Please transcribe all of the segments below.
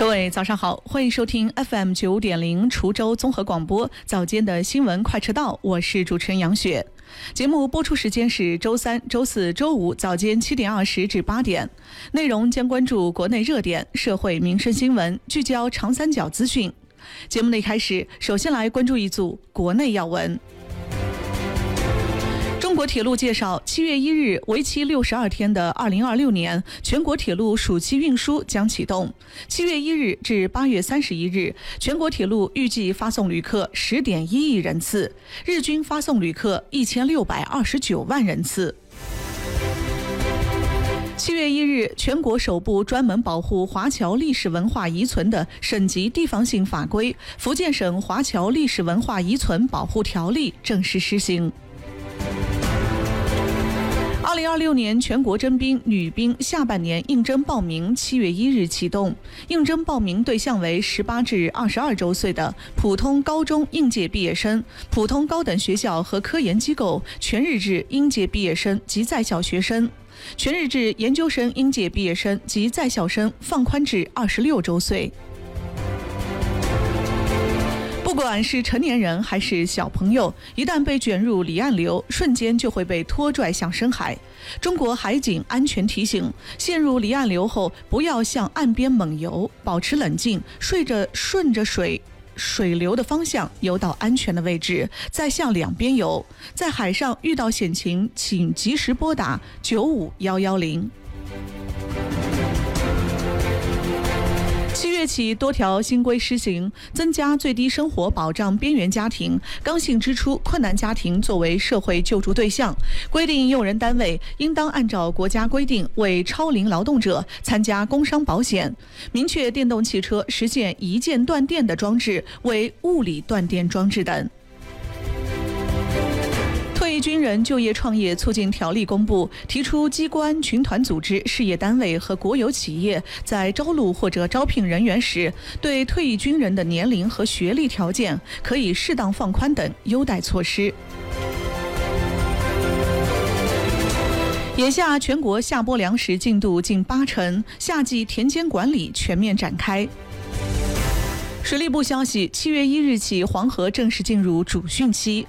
位早上好，欢迎收听 FM 9.0滁州综合广播早间的新闻快车道，我是主持人杨雪。节目播出时间是周三、周四、周五早间7点20至8点，内容将关注国内热点、社会民生新闻，聚焦长三角资讯。节目的一开始，首先来关注一组国内要闻。中国铁路介绍，7月1日为期62天的2026年全国铁路暑期运输将启动。7月1日至8月31日，全国铁路预计发送旅客10.1亿人次，日均发送旅客1629万人次。7月1日，全国首部专门保护华侨历史文化遗存的省级地方性法规《福建省华侨历史文化遗存保护条例》正式施行。2026年全国征兵女兵下半年应征报名7月1日启动，应征报名对象为18至22周岁的普通高中应届毕业生、普通高等学校和科研机构全日制应届毕业生及在校学生，全日制研究生应届毕业生及在校生放宽至26周岁。不管是成年人还是小朋友，一旦被卷入离岸流，瞬间就会被拖拽向深海。中国海警安全提醒，陷入离岸流后，不要向岸边猛游，保持冷静，顺着水流的方向游到安全的位置，再向两边游。在海上遇到险情，请及时拨打95110。7月起，多条新规施行，增加最低生活保障边缘家庭、刚性支出困难家庭作为社会救助对象，规定用人单位应当按照国家规定为超龄劳动者参加工伤保险，明确电动汽车实现一键断电的装置为物理断电装置等。退役军人就业创业促进条例公布，提出机关、群团组织、事业单位和国有企业在招录或者招聘人员时，对退役军人的年龄和学历条件可以适当放宽等优待措施。眼下全国下播粮食进度近80%，夏季田间管理全面展开。水利部消息，7月1日起黄河正式进入主汛期。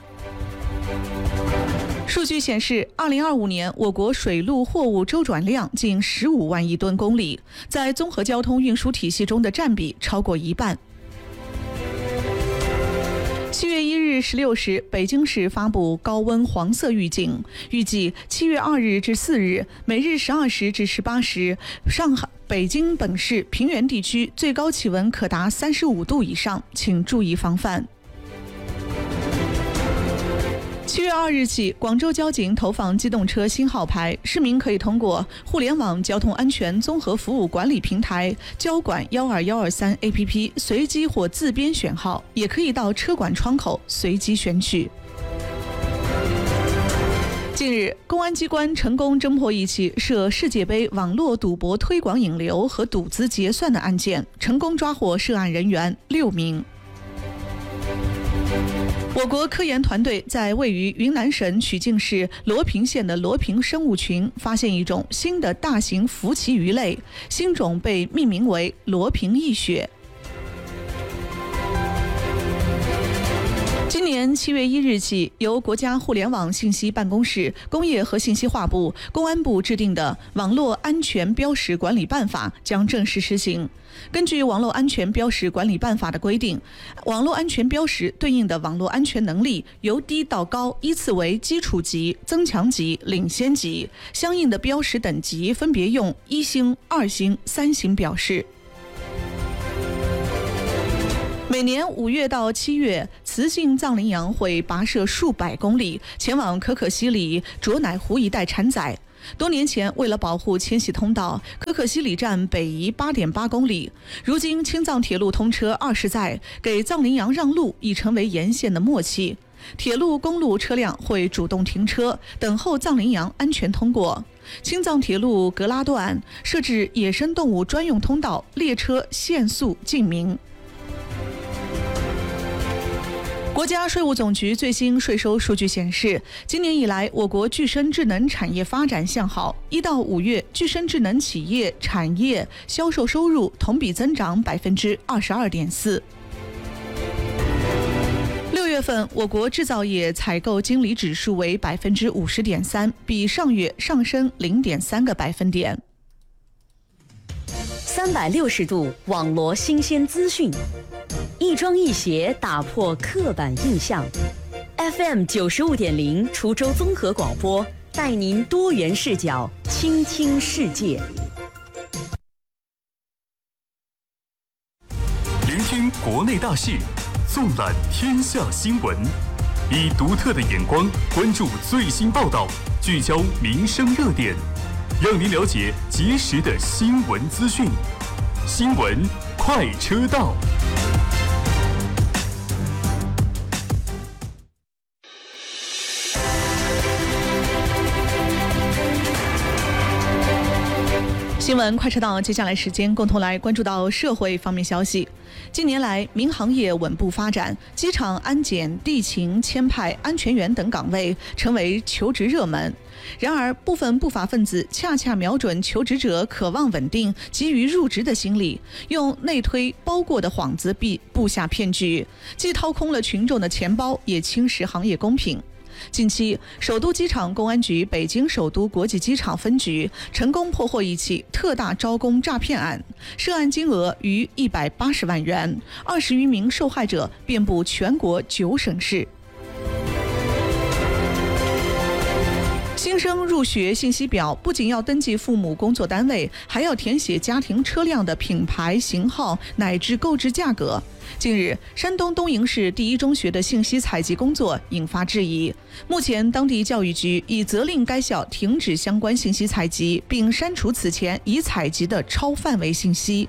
数据显示，2025年我国水陆货物周转量近15万亿吨公里，在综合交通运输体系中的占比超过一半。7月1日16时，北京市发布高温黄色预警，预计7月2日至4日，每日12时至18时，北京本市平原地区最高气温可达35度以上，请注意防范。7月2日起，广州交警投放机动车新号牌，市民可以通过互联网交通安全综合服务管理平台交管12123 APP 随机或自编选号，也可以到车管窗口随机选取。近日，公安机关成功侦破一起涉世界杯网络赌博推广引流和赌资结算的案件，成功抓获涉案人员6名。我国科研团队在位于云南省曲靖市罗平县的罗平生物群发现一种新的大型浮鳍鱼类，新种被命名为罗平翼鳕。今年7月1日起，由国家互联网信息办公室、工业和信息化部、公安部制定的《网络安全标识管理办法》将正式施行。根据《网络安全标识管理办法》的规定，网络安全标识对应的网络安全能力由低到高依次为基础级、增强级、领先级，相应的标识等级分别用1星、2星、3星表示。每年5月到7月，雌性藏羚羊会跋涉数百公里，前往可可西里卓乃湖一带产崽。多年前，为了保护迁徙通道，可可西里站北移8.8公里。如今，青藏铁路通车20载，给藏羚羊让路已成为沿线的默契。铁路、公路车辆会主动停车，等候藏羚羊安全通过。青藏铁路格拉段设置野生动物专用通道，列车限速禁鸣。 国家税务总局最新税收数据显示，今年以来，我国具身智能产业发展向好。1到5月，具身智能企业产业销售收入同比增长22.4%。6月份，我国制造业采购经理指数为50.3%，比上月上升0.3个百分点。 360度网罗新鲜资讯，一庄一协打破刻板印象。FM 95.0滁州综合广播，带您多元视角倾听世界。 聆听国内大事，纵览天下新闻，以独特的眼光关注最新报道，聚焦民生热点，让您了解及时的新闻资讯。新闻快车道。 新闻快车道，接下来时间共同来关注到社会方面消息。近年来，民航业稳步发展，机场安检、地勤、签派、安全员等岗位成为求职热门。然而，部分不法分子恰恰瞄准求职者渴望稳定、急于入职的心理，用内推包过的幌子布下骗局，既掏空了群众的钱包，也侵蚀行业公平。近期，首都机场公安局北京首都国际机场分局成功破获一起特大招工诈骗案，涉案金额逾180万元，20余名受害者遍布全国9省市。新生入学信息表不仅要登记父母工作单位，还要填写家庭车辆的品牌、型号乃至购置价格。近日，山东东营市第一中学的信息采集工作引发质疑。目前，当地教育局已责令该校停止相关信息采集，并删除此前已采集的超范围信息。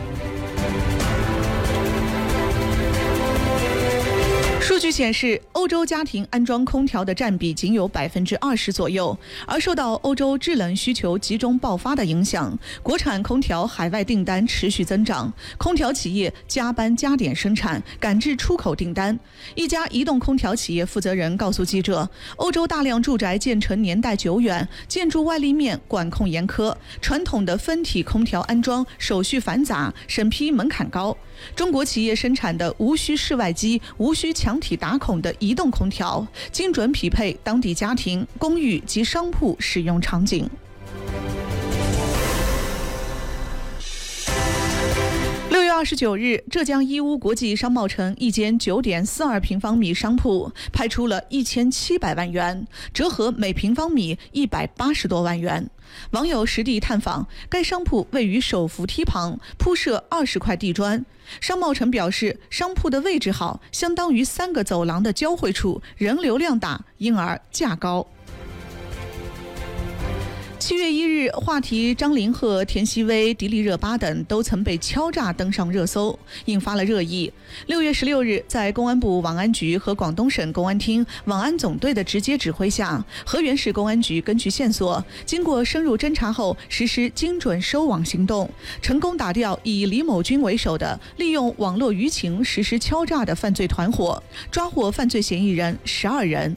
数据显示，欧洲家庭安装空调的占比仅有20%左右，而受到欧洲制冷需求集中爆发的影响，国产空调海外订单持续增长，空调企业加班加点生产，赶制出口订单。一家移动空调企业负责人告诉记者，欧洲大量住宅建成年代久远，建筑外立面管控严苛，传统的分体空调安装手续繁杂，审批门槛高。中国企业生产的无需室外机、无需墙体打孔的移动空调，精准匹配当地家庭、公寓及商铺使用场景。6月29日，浙江义乌国际商贸城一间9.42平方米商铺拍出了1700万元，折合每平方米180多万元。网友实地探访，该商铺位于手扶梯旁，铺设20块地砖。商贸城表示，商铺的位置好，相当于3个走廊的交汇处，人流量大，因而价高。7月1日，话题张凌赫、田曦薇、迪丽热巴等都曾被敲诈登上热搜，引发了热议。6月16日，在公安部网安局和广东省公安厅网安总队的直接指挥下，河源市公安局根据线索，经过深入侦查后，实施精准收网行动，成功打掉以李某军为首的利用网络舆情实施敲诈的犯罪团伙，抓获犯罪嫌疑人12人。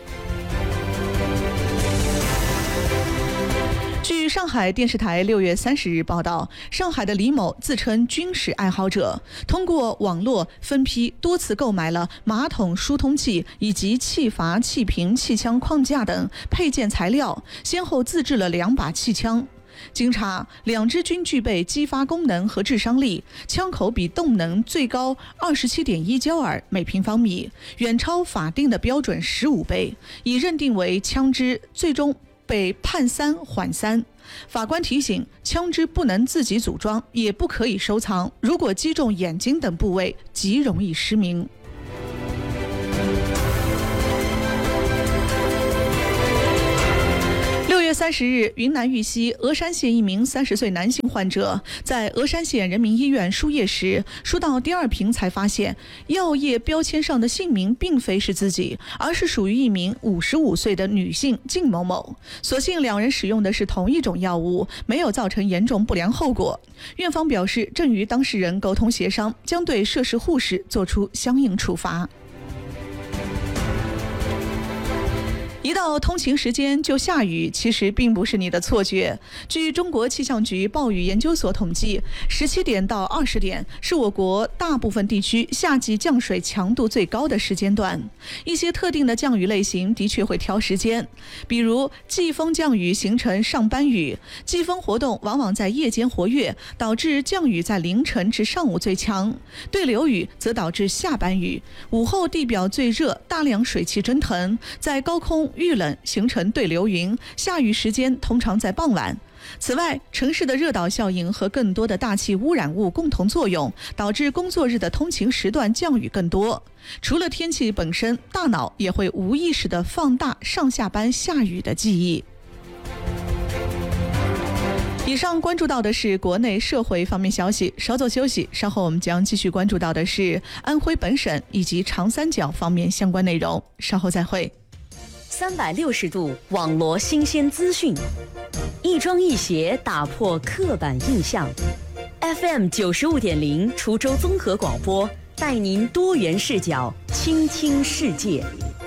据上海电视台6月30日报道，上海的李某自称军事爱好者，通过网络分批多次购买了马桶疏通器以及气阀、气瓶、气枪框架等配件材料，先后自制了2把气枪。经查，2支均具备激发功能和致伤力，枪口比动能最高27.1焦耳每平方米，远超法定的标准15倍，已认定为枪支，最终被判3缓3。法官提醒，枪支不能自己组装，也不可以收藏，如果击中眼睛等部位，极容易失明。6月30日，云南玉溪峨山县一名30岁男性患者在峨山县人民医院输液时，输到第2瓶才发现，药液标签上的姓名并非是自己，而是属于一名55岁的女性靳某某。所幸2人使用的是同一种药物，没有造成严重不良后果。院方表示，正与当事人沟通协商，将对涉事护士作出相应处罚。 一到通勤时间就下雨，其实并不是你的错觉。据中国气象局暴雨研究所统计，17点到20点是我国大部分地区夏季降水强度最高的时间段。一些特定的降雨类型的确会挑时间，比如季风降雨形成上班雨，季风活动往往在夜间活跃，导致降雨在凌晨至上午最强；对流雨则导致下班雨。午后地表最热，大量水汽蒸腾，在高空遇冷形成对流云，下雨时间通常在傍晚。此外，城市的热岛效应和更多的大气污染物共同作用，导致工作日的通勤时段降雨更多。除了天气本身，大脑也会无意识地放大上下班下雨的记忆。以上关注到的是国内社会方面消息，稍作休息，稍后我们将继续关注到的是安徽本省以及长三角方面相关内容，稍后再会。 360度网罗新鲜资讯，一庄一协打破刻板印象。FM 95.0滁州综合广播，带您多元视角倾听世界。